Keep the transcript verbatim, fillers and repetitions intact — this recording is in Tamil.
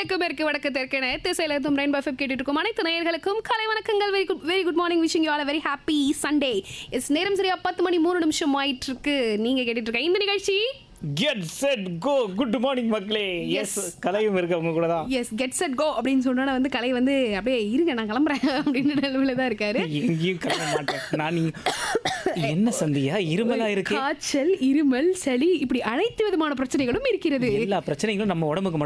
கிழக்கு மேற்கு வடக்கு தெற்கென திசையில இருக்கும் ரெயின்போ எஃப்எம் கேட்டுட்டு இருக்கும் அனைத்து நேயர்களுக்கும் கலை வணக்கங்கள். Very good very good morning. Wishing you all very happy Sunday. It's நேரம் சரியா பத்து மணி மூணு நிமிஷம் ஆயிட்டு இருக்கு. நீங்க கேட்டுட்டு இருக்க இந்த நிகழ்ச்சி get set go. Good morning மக்களே. எஸ், கலையும் இருக்கு அவங்க கூட தான். எஸ், கெட் செட் கோ அப்படின்னு சொன்னா வந்து கலை வந்து அப்படியே இருங்க நான் கிளம்புறேன் அப்படின்னு நிலவுல தான் இருக்காரு. எங்கேயும் கிளம்ப மாட்டேன் நான். நீ என்ன சந்தியா இருமலா இருக்கு? காய்ச்சல், இருமல், சளி இப்படி அனைத்து விதமான பிரச்சனைகளும் இருக்கிறது. எல்லா பிரச்சனைகளும் நம்ம உடம்புக்கு